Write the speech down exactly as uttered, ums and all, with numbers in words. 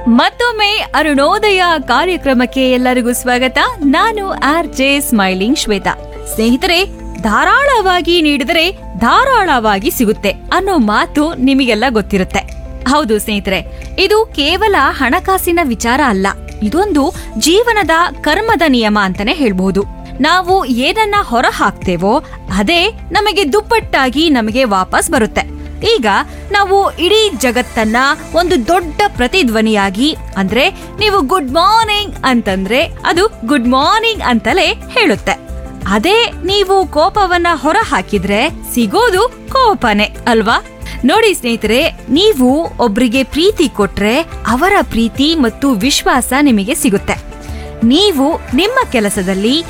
ಮತ್ತೊಮ್ಮೆ ಅರುಣೋದಯ ಕಾರ್ಯಕ್ರಮಕ್ಕೆ ಎಲ್ಲರಿಗೂ ಸ್ವಾಗತ. ನಾನು ಆರ್ ಜೆ ಸ್ಮೈಲಿಂಗ್ ಶ್ವೇತಾ. ಸ್ನೇಹಿತರೆ, ಧಾರಾಳವಾಗಿ ನೀಡಿದರೆ ಧಾರಾಳವಾಗಿ ಸಿಗುತ್ತೆ ಅನ್ನೋ ಮಾತು ನಿಮಗೆಲ್ಲ ಗೊತ್ತಿರುತ್ತೆ. ಹೌದು ಸ್ನೇಹಿತರೆ, ಇದು ಕೇವಲ ಹಣಕಾಸಿನ ವಿಚಾರ ಅಲ್ಲ, ಇದೊಂದು ಜೀವನದ ಕರ್ಮದ ನಿಯಮ ಅಂತಾನೆ ಹೇಳ್ಬಹುದು. ನಾವು ಏನನ್ನ ಹೊರ ಹಾಕ್ತೇವೋ ಅದೇ ನಮಗೆ ದುಪ್ಪಟ್ಟಾಗಿ ನಮಗೆ ವಾಪಸ್ ಬರುತ್ತೆ. ಈಗ ನಾವು ಇಡೀ ಜಗತ್ತನ್ನ ಒಂದು ದೊಡ್ಡ ಪ್ರತಿಧ್ವನಿಯಾಗಿ, ಅಂದ್ರೆ ನೀವು ಗುಡ್ ಮಾರ್ನಿಂಗ್ ಅಂತಂದ್ರೆ ಅದು ಗುಡ್ ಮಾರ್ನಿಂಗ್ ಅಂತಲೇ ಹೇಳುತ್ತೆ. ಅದೇ ನೀವು ಕೋಪವನ್ನ ಹೊರ ಹಾಕಿದ್ರೆ ಸಿಗೋದು ಕೋಪನೆ ಅಲ್ವಾ? ನೋಡಿ ಸ್ನೇಹಿತರೆ, ನೀವು ಒಬ್ರಿಗೆ ಪ್ರೀತಿ ಕೊಟ್ರೆ ಅವರ ಪ್ರೀತಿ ಮತ್ತು ವಿಶ್ವಾಸ ನಿಮಗೆ ಸಿಗುತ್ತೆ. ನೀವು ನಿಮ್ಮ ಕೆಲಸದಲ್ಲಿ